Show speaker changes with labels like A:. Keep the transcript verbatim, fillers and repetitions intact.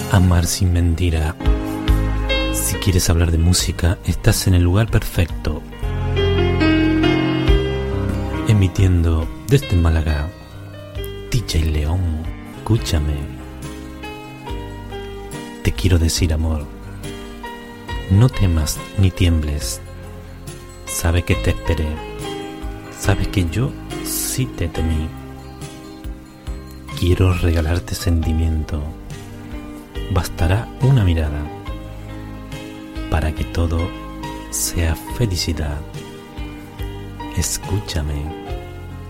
A: Amar sin mentira. Si quieres hablar de música, estás en el lugar perfecto. Emitiendo desde Málaga, D J León, escúchame. Te quiero decir, amor, no temas ni tiembles. Sabes que te esperé, sabes que yo sí te temí. Quiero regalarte sentimiento. Bastará una mirada para que todo sea felicidad. Escúchame.